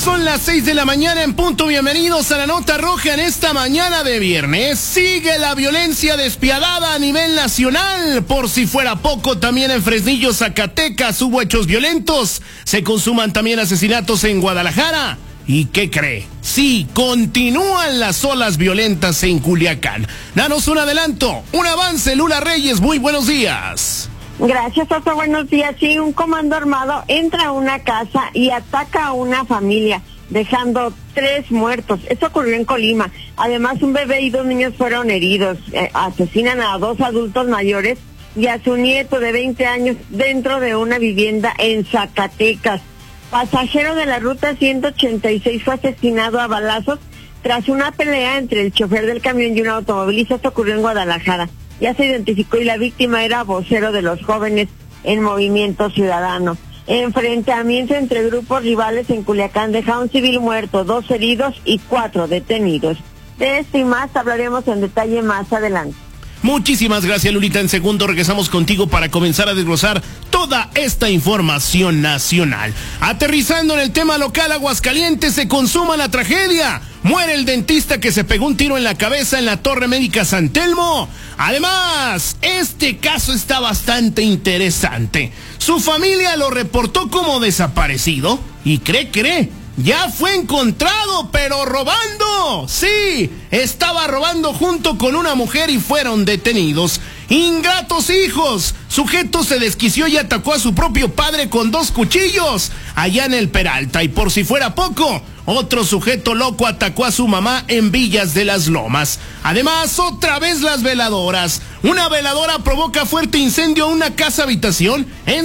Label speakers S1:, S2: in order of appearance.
S1: Son las 6 de la mañana en punto. Bienvenidos a la Nota Roja en esta mañana de viernes. Sigue la violencia despiadada a nivel nacional. Por si fuera poco, también en Fresnillo, Zacatecas, hubo hechos violentos. Se consuman también asesinatos en Guadalajara. ¿Y qué cree? Sí, continúan las olas violentas en Culiacán. Danos un adelanto, un avance, Lula Reyes. Muy buenos días.
S2: Gracias, Oso. Buenos días. Sí, un comando armado entra a una casa y ataca a una familia, dejando 3 muertos. Esto ocurrió en Colima. Además, un bebé y 2 niños fueron heridos. Asesinan a 2 adultos mayores y a su nieto de 20 años dentro de una vivienda en Zacatecas. Pasajero de la ruta 186 fue asesinado a balazos tras una pelea entre el chofer del camión y un automovilista. Esto ocurrió en Guadalajara. Ya se identificó y la víctima era vocero de los jóvenes en Movimiento Ciudadano. Enfrentamiento entre grupos rivales en Culiacán deja a un civil muerto, 2 heridos y 4 detenidos. De esto y más hablaremos en detalle más adelante.
S1: Muchísimas gracias, Lulita. En segundo regresamos contigo para comenzar a desglosar toda esta información nacional. Aterrizando en el tema local, Aguascalientes, se consuma la tragedia. Muere el dentista que se pegó un tiro en la cabeza en la Torre Médica San Telmo. Además, este caso está bastante interesante. Su familia lo reportó como desaparecido y cree, ya fue encontrado, pero robando. Sí, estaba robando junto con una mujer y fueron detenidos. Ingratos hijos. Sujeto se desquició y atacó a su propio padre con 2 cuchillos allá en el Peralta. Y por si fuera poco, otro sujeto loco atacó a su mamá en Villas de las Lomas. Además, otra vez las veladoras. Una veladora provoca fuerte incendio a una casa habitación en